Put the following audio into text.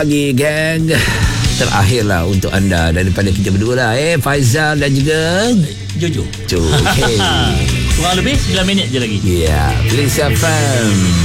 Pagi gang. Terakhirlah untuk anda daripada kita berdua lah, Faizal dan juga Jojo. Okay. Kurang lebih 9 minit je lagi. Ya, Malaysia FM.